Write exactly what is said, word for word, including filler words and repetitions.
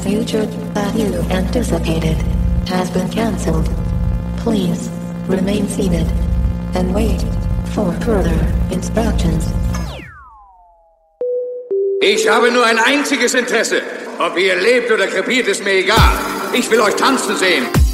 future that you anticipated has been cancelled. Please remain seated and wait for further instructions. Ich habe nur ein einziges Interesse. Ob ihr lebt oder krepiert, ist mir egal. Ich will euch tanzen sehen.